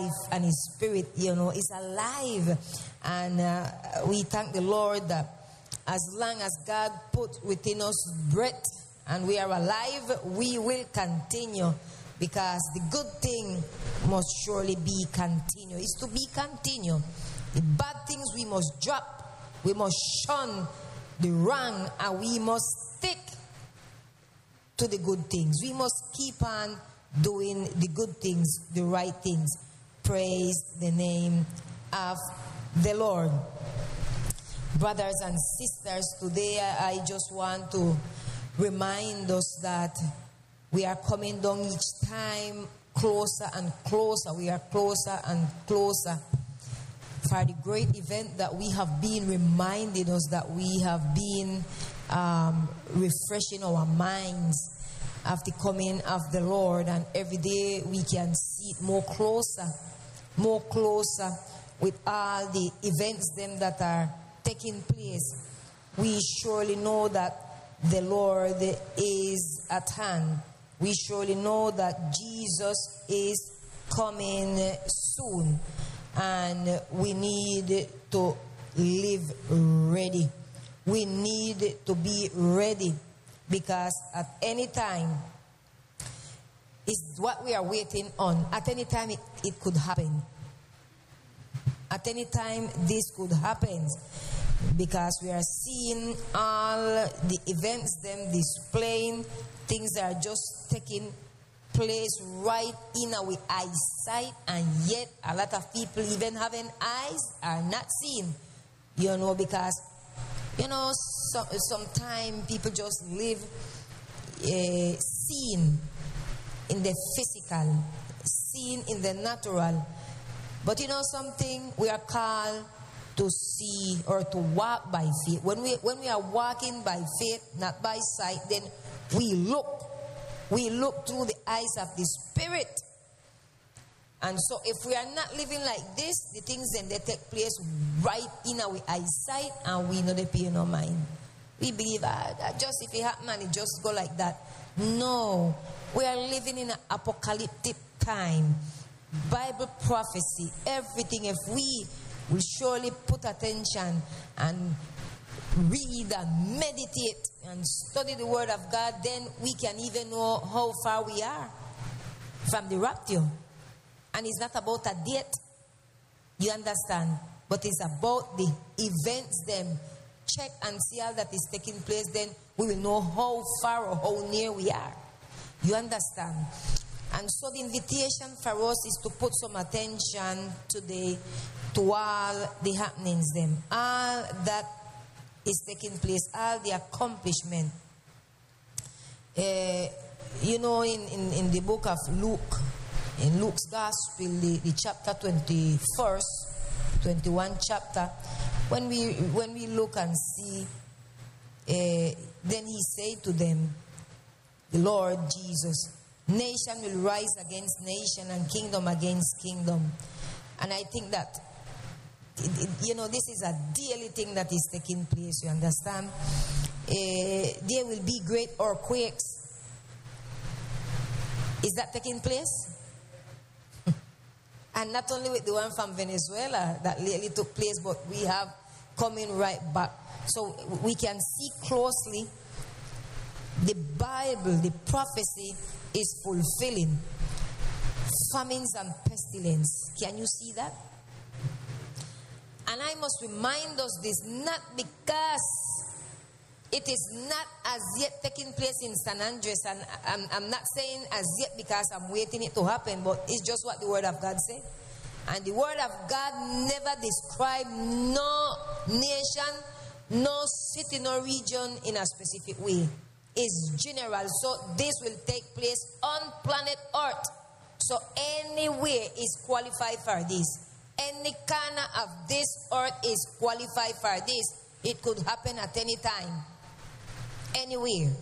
life, and his spirit, is alive. And we thank the Lord that as long as God put within us breath and we are alive, we will continue, because the good thing must surely be continue. It's to be continue. The bad things we must drop. We must shun the wrong, and we must stick to the good things. We must keep on doing the good things, the right things. Praise the name of the Lord. Brothers and sisters, today I just want to remind us that we are coming down each time closer and closer. We are closer and closer for the great event that we have been reminding us, that we have been refreshing our minds of the coming of the Lord. And every day we can see it more closer with all the events them that are taking place. We surely know that the Lord is at hand. We surely know that Jesus is coming soon, and we need to live ready. We need to be ready, because at any time, it's what we are waiting on. At any time it could happen. At any time this could happen, because we are seeing all the events them displaying. Things are just taking place right in our eyesight, and yet a lot of people, even having eyes, are not seeing. Because sometimes people just live seeing in the physical, seeing in the natural. But something, we are called to see or to walk by faith. When we are walking by faith, not by sight, then we look through the eyes of the Spirit. And so if we are not living like this, the things then they take place right in our eyesight, and we know they pay no mind. We believe that just if it happen and it just go like that. No, we are living in an apocalyptic time. Bible prophecy, everything. If we will surely put attention and read and meditate and study the Word of God, then we can even know how far we are from the rapture. And it's not about a date, you understand, but it's about the events them. Check and see all that is taking place, then we will know how far or how near we are. You understand? And so the invitation for us is to put some attention today to all the happenings them, all that is taking place, all the accomplishment. In the book of Luke, in Luke's Gospel, the chapter 21 chapter, when we look and see, then he said to them, the Lord Jesus, nation will rise against nation and kingdom against kingdom. And I think that this is a daily thing that is taking place, you understand? There will be great earthquakes. Is that taking place? And not only with the one from Venezuela that lately took place, but we have coming right back. So we can see closely the Bible, the prophecy is fulfilling. Famines and pestilence. Can you see that? And I must remind us this, not because it is not as yet taking place in San Andres, and I'm not saying as yet because I'm waiting it to happen, but it's just what the Word of God says. And the Word of God never described no nation, no city, no region in a specific way. It's general. So this will take place on planet Earth. So anywhere is qualified for this. Any corner of this earth is qualified for this. It could happen at any time. Anywhere.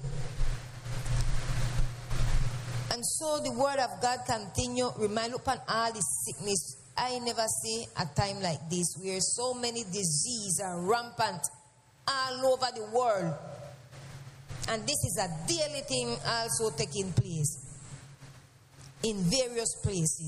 And so the Word of God continue remind upon all the sickness. I never see a time like this where so many diseases are rampant all over the world. And this is a daily thing also taking place in various places.